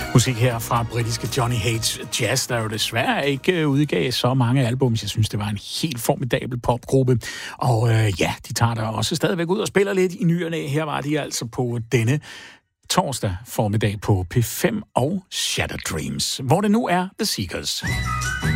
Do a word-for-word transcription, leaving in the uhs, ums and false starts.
Musik her fra britiske Johnny Hates Jazz, der jo desværre ikke udgav så mange albums. Jeg synes, det var en helt formidabel popgruppe. Og øh, ja, de tager der også stadigvæk ud og spiller lidt i ny og næ. Her var de altså på denne torsdag formiddag på P fem og Shattered Dreams, hvor det nu er The Seekers.